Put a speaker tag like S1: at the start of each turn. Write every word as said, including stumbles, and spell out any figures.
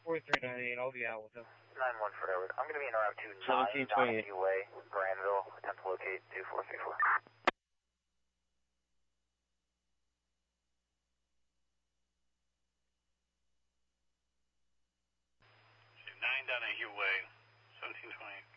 S1: forty-three ninety-eight, I'll be out with him.
S2: nine one for Edward. I'm going to be in around two nine Donahue Way, Granville. Attempt to locate two four three four.
S3: nine Donahue Way, seventeen twenty.